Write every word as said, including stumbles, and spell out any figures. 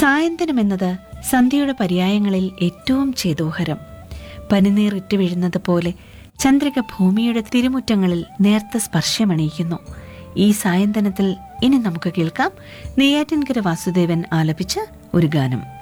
സായന്തനം എന്നത് സന്ധ്യയുടെ പര്യായങ്ങളിൽ ഏറ്റവും ചേതോഹരം. പനിനീർ ഇറ്റു വീഴുന്നത് പോലെ ചന്ദ്രിക ഭൂമിയുടെ തിരുമുറ്റങ്ങളിൽ നേർത്ത സ്പർശമണിയിക്കുന്നു. ഈ സായന്തനത്തിൽ ഇനി നമുക്ക് കേൾക്കാം നെയ്യാറ്റിൻകര വാസുദേവൻ ആലപിച്ച ഒരു ഗാനം.